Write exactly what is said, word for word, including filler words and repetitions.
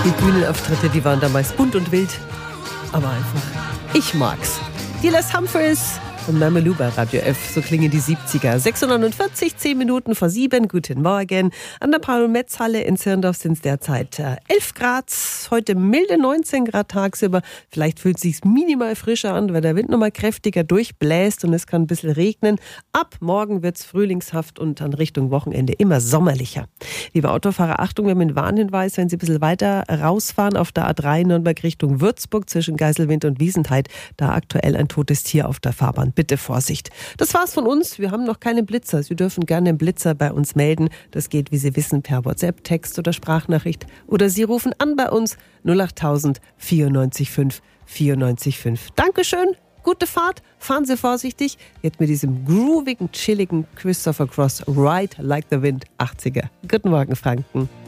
Die Bühnenauftritte, die waren damals bunt und wild, aber einfach, ich mag's. Die Les Humphreys und Mamalou bei Radio F, so klingen die siebziger. sechs Uhr neunundvierzig, zehn Minuten vor sieben, guten Morgen. An der Paul-Metz-Halle in Zirndorf sind es derzeit äh, elf Grad, heute milde neunzehn Grad tagsüber. Vielleicht fühlt es sich minimal frischer an, weil der Wind nochmal kräftiger durchbläst und es kann ein bisschen regnen. Ab morgen wird es frühlingshaft und dann Richtung Wochenende immer sommerlicher. Liebe Autofahrer, Achtung, wir haben einen Warnhinweis, wenn Sie ein bisschen weiter rausfahren auf der A drei Nürnberg Richtung Würzburg zwischen Geiselwind und Wiesentheit, da aktuell ein totes Tier auf der Fahrbahn. Bitte Vorsicht. Das war's von uns. Wir haben noch keinen Blitzer. Sie dürfen gerne einen Blitzer bei uns melden. Das geht, wie Sie wissen, per WhatsApp, Text oder Sprachnachricht. Oder Sie rufen an bei uns null acht tausend vierundneunzig fünf vierundneunzig fünf. Dankeschön. Gute Fahrt. Fahren Sie vorsichtig. Jetzt mit diesem groovigen, chilligen Christopher Cross Ride Like the Wind achtziger. Guten Morgen, Franken.